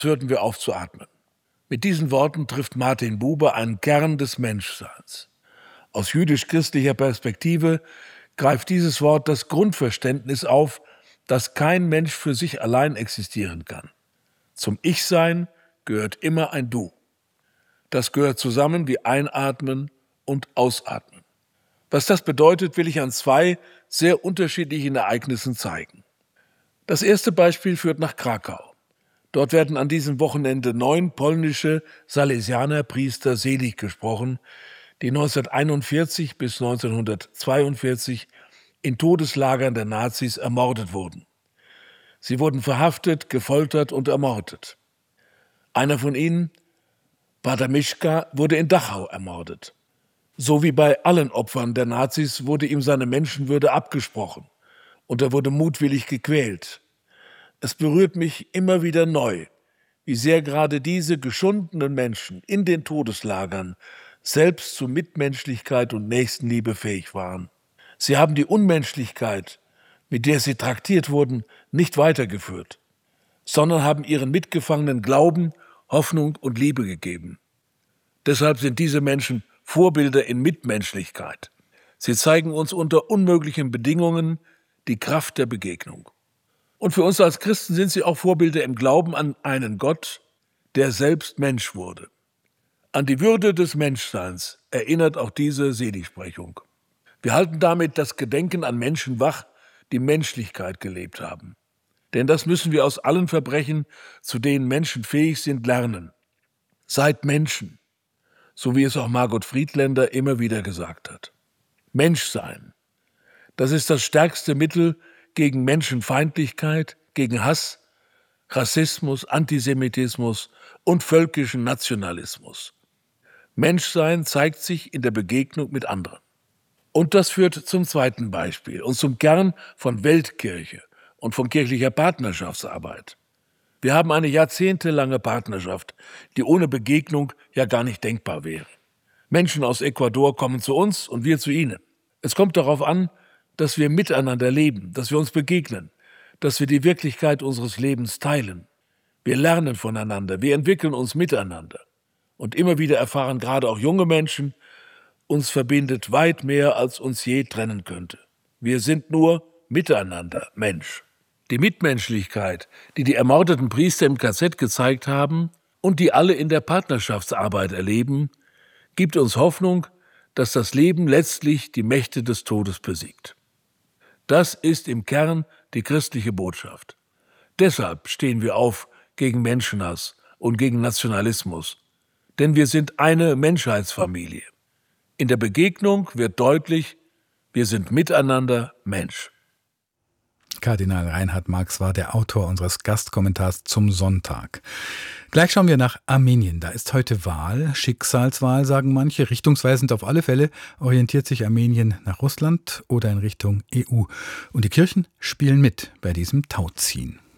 hörten wir auf zu atmen. Mit diesen Worten trifft Martin Buber einen Kern des Menschseins. Aus jüdisch-christlicher Perspektive greift dieses Wort das Grundverständnis auf, dass kein Mensch für sich allein existieren kann. Zum Ich-Sein gehört immer ein Du. Das gehört zusammen wie Einatmen und Ausatmen. Was das bedeutet, will ich an zwei sehr unterschiedlichen Ereignissen zeigen. Das erste Beispiel führt nach Krakau. Dort werden an diesem Wochenende 9 polnische Salesianerpriester selig gesprochen, die 1941 bis 1942 in Todeslagern der Nazis ermordet wurden. Sie wurden verhaftet, gefoltert und ermordet. Einer von ihnen, Pater Mischka, wurde in Dachau ermordet. So wie bei allen Opfern der Nazis wurde ihm seine Menschenwürde abgesprochen und er wurde mutwillig gequält. Es berührt mich immer wieder neu, wie sehr gerade diese geschundenen Menschen in den Todeslagern selbst zu Mitmenschlichkeit und Nächstenliebe fähig waren. Sie haben die Unmenschlichkeit, mit der sie traktiert wurden, nicht weitergeführt, sondern haben ihren Mitgefangenen Glauben, Hoffnung und Liebe gegeben. Deshalb sind diese Menschen Vorbilder in Mitmenschlichkeit. Sie zeigen uns unter unmöglichen Bedingungen die Kraft der Begegnung. Und für uns als Christen sind sie auch Vorbilder im Glauben an einen Gott, der selbst Mensch wurde. An die Würde des Menschseins erinnert auch diese Seligsprechung. Wir halten damit das Gedenken an Menschen wach, die Menschlichkeit gelebt haben. Denn das müssen wir aus allen Verbrechen, zu denen Menschen fähig sind, lernen. Seid Menschen, so wie es auch Margot Friedländer immer wieder gesagt hat. Menschsein, das ist das stärkste Mittel gegen Menschenfeindlichkeit, gegen Hass, Rassismus, Antisemitismus und völkischen Nationalismus. Menschsein zeigt sich in der Begegnung mit anderen. Und das führt zum zweiten Beispiel und zum Kern von Weltkirche und von kirchlicher Partnerschaftsarbeit. Wir haben eine jahrzehntelange Partnerschaft, die ohne Begegnung ja gar nicht denkbar wäre. Menschen aus Ecuador kommen zu uns und wir zu ihnen. Es kommt darauf an, dass wir miteinander leben, dass wir uns begegnen, dass wir die Wirklichkeit unseres Lebens teilen. Wir lernen voneinander, wir entwickeln uns miteinander. Und immer wieder erfahren gerade auch junge Menschen, uns verbindet weit mehr, als uns je trennen könnte. Wir sind nur miteinander Mensch. Die Mitmenschlichkeit, die die ermordeten Priester im KZ gezeigt haben und die alle in der Partnerschaftsarbeit erleben, gibt uns Hoffnung, dass das Leben letztlich die Mächte des Todes besiegt. Das ist im Kern die christliche Botschaft. Deshalb stehen wir auf gegen Menschenhass und gegen Nationalismus. Denn wir sind eine Menschheitsfamilie. In der Begegnung wird deutlich, wir sind miteinander Mensch. Kardinal Reinhard Marx war der Autor unseres Gastkommentars zum Sonntag. Gleich schauen wir nach Armenien. Da ist heute Wahl, Schicksalswahl, sagen manche. Richtungsweisend auf alle Fälle orientiert sich Armenien nach Russland oder in Richtung EU. Und die Kirchen spielen mit bei diesem Tauziehen.